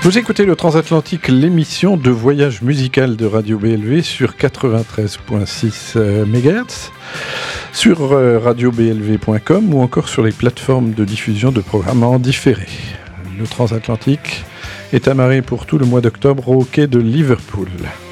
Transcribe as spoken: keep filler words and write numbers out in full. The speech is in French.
Vous écoutez le Transatlantique, l'émission de voyage musical de Radio B L V sur quatre-vingt-treize virgule six mégahertz, sur radio b l v point com ou encore sur les plateformes de diffusion de programmes en différé. Le Transatlantique est amarré pour tout le mois d'octobre au quai de Liverpool.